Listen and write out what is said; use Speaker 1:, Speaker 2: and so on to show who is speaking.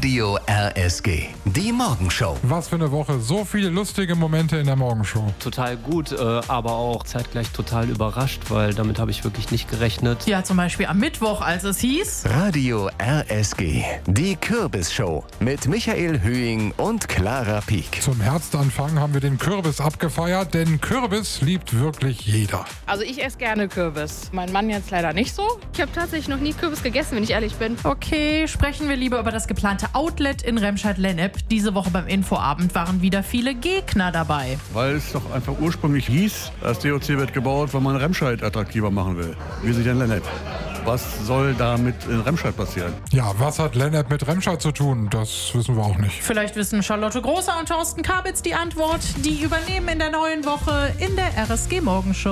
Speaker 1: Radio RSG. Die Morgenshow.
Speaker 2: Was für eine Woche. So viele lustige Momente in der Morgenshow.
Speaker 3: Total gut, aber auch zeitgleich total überrascht, weil damit habe ich wirklich nicht gerechnet.
Speaker 4: Ja, zum Beispiel am Mittwoch, als es hieß...
Speaker 1: Radio RSG. Die Kürbisshow mit Michael Höhing und Clara Pieck.
Speaker 2: Zum Herbstanfang haben wir den Kürbis abgefeiert, denn Kürbis liebt wirklich jeder.
Speaker 5: Also ich esse gerne Kürbis. Mein Mann jetzt leider nicht so.
Speaker 6: Ich habe tatsächlich noch nie Kürbis gegessen, wenn ich ehrlich bin.
Speaker 4: Okay, sprechen wir lieber über das geplante Outlet in Remscheid-Lennep. Diese Woche beim Infoabend waren wieder viele Gegner dabei.
Speaker 7: Weil es doch einfach ursprünglich hieß, das DOC wird gebaut, weil man Remscheid attraktiver machen will. Wie sich denn Lennep? Was soll da mit in Remscheid passieren?
Speaker 2: Ja, was hat Lennep mit Remscheid zu tun? Das wissen wir auch nicht.
Speaker 4: Vielleicht wissen Charlotte Großer und Thorsten Kabitz die Antwort. Die übernehmen in der neuen Woche in der RSG Morgenshow.